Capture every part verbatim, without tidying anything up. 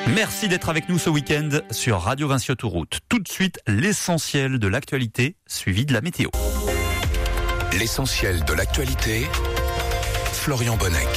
Merci d'être avec nous ce week-end sur Radio Vinci Autoroute. Tout de suite, l'essentiel de l'actualité, suivi de la météo. L'essentiel de l'actualité, Florian Bonnec.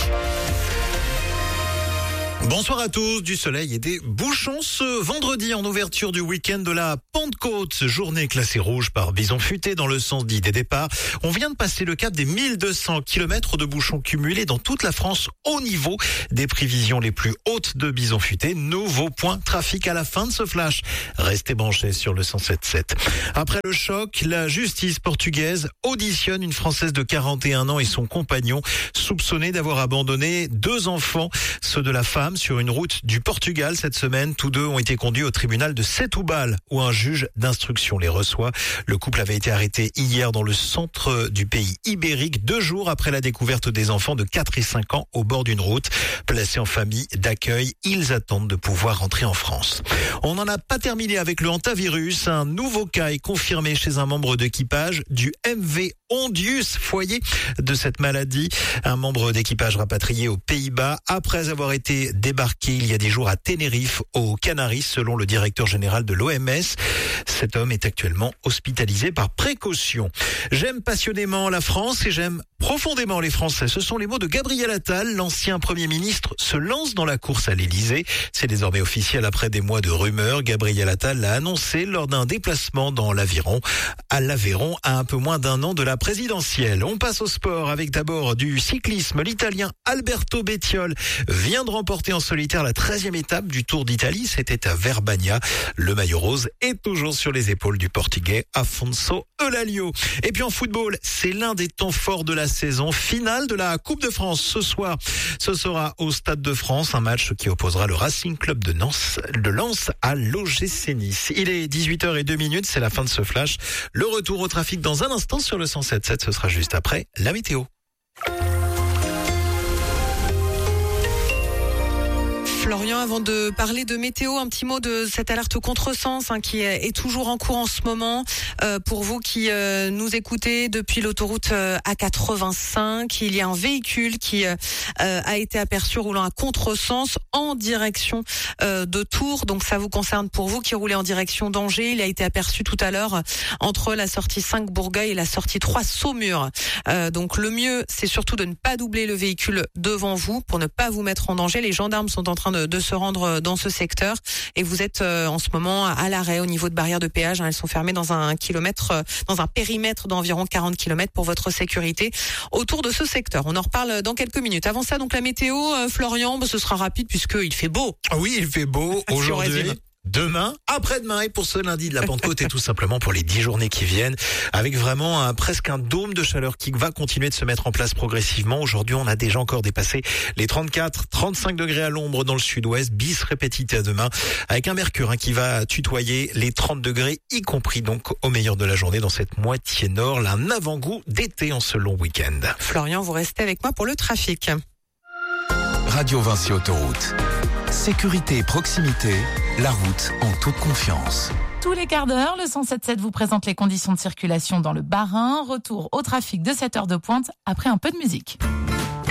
Bonsoir à tous, du soleil et des bouchons ce vendredi en ouverture du week-end de la Pentecôte. Journée classée rouge par Bison Futé dans le sens dit des départs. On vient de passer le cap des mille deux cents kilomètres de bouchons cumulés dans toute la France au niveau des prévisions les plus hautes de Bison Futé. Nouveau point trafic à la fin de ce flash. Restez branchés sur le cent sept virgule sept. Après le choc, la justice portugaise auditionne une Française de quarante et un ans et son compagnon soupçonnés d'avoir abandonné deux enfants, ceux de la femme, sur une route du Portugal cette semaine. Tous deux ont été conduits au tribunal de Setúbal où un juge d'instruction les reçoit. Le couple avait été arrêté hier dans le centre du pays ibérique, deux jours après la découverte des enfants de quatre et cinq ans au bord d'une route. Placés en famille d'accueil, ils attendent de pouvoir rentrer en France. On n'en a pas terminé avec le hantavirus. Un nouveau cas est confirmé chez un membre d'équipage du M V Ondius, foyer de cette maladie. Un membre d'équipage rapatrié aux Pays-Bas après avoir été débarqué il y a des jours à Tenerife, aux Canaries, selon le directeur général de l'O M S. Cet homme est actuellement hospitalisé par précaution. J'aime passionnément la France et j'aime profondément les Français. Ce sont les mots de Gabriel Attal. L'ancien Premier ministre se lance dans la course à l'Élysée. C'est désormais officiel après des mois de rumeurs. Gabriel Attal l'a annoncé lors d'un déplacement dans l'Aveyron, à l'Aveyron, à un peu moins d'un an de la présidentielle. On passe au sport avec d'abord du cyclisme. L'Italien Alberto Bettiol vient de remporter en solitaire la treizième étape du Tour d'Italie. C'était à Verbania. Le maillot rose est toujours sur les épaules du Portugais Afonso Eulalio. Et puis en football, c'est l'un des temps forts de la saison. Finale de la Coupe de France ce soir. Ce sera au Stade de France, un match qui opposera le Racing Club de Lens, de Lens à l'O G C Nice. Il est dix-huit heures zéro deux, c'est la fin de ce flash. Le retour au trafic dans un instant sur le cent sept virgule sept, ce sera juste après la météo. Florian, avant de parler de météo, un petit mot de cette alerte contresens hein, qui est toujours en cours en ce moment. Euh, pour vous qui euh, nous écoutez depuis l'autoroute euh, A quatre-vingt-cinq, il y a un véhicule qui euh, a été aperçu roulant à contresens en direction euh, de Tours. Donc ça vous concerne pour vous qui roulez en direction d'Angers. Il a été aperçu tout à l'heure entre la sortie cinq Bourgueil et la sortie trois Saumur. Euh, donc le mieux, c'est surtout de ne pas doubler le véhicule devant vous pour ne pas vous mettre en danger. Les gendarmes sont en train de de se rendre dans ce secteur et vous êtes euh, en ce moment à l'arrêt au niveau de barrières de péage. Hein, elles sont fermées dans un kilomètre, euh, dans un périmètre d'environ quarante kilomètres pour votre sécurité autour de ce secteur. On en reparle dans quelques minutes. Avant ça, donc la météo, euh, Florian, bah, ce sera rapide puisqu'il fait beau. Oui, il fait beau aujourd'hui. Demain, après-demain et pour ce lundi de la Pentecôte et tout simplement pour les dix journées qui viennent avec vraiment un, presque un dôme de chaleur qui va continuer de se mettre en place progressivement. Aujourd'hui, on a déjà encore dépassé les trente-quatre, trente-cinq degrés à l'ombre dans le sud-ouest, bis repetita demain avec un mercure hein, qui va tutoyer les trente degrés, y compris donc au meilleur de la journée dans cette moitié nord, là, un avant-goût d'été en ce long week-end. Florian, vous restez avec moi pour le trafic. Radio Vinci Autoroute. Sécurité et proximité, la route en toute confiance. Tous les quarts d'heure, le cent sept virgule sept vous présente les conditions de circulation dans le Bas-Rhin. Retour au trafic de cette heure de pointe après un peu de musique.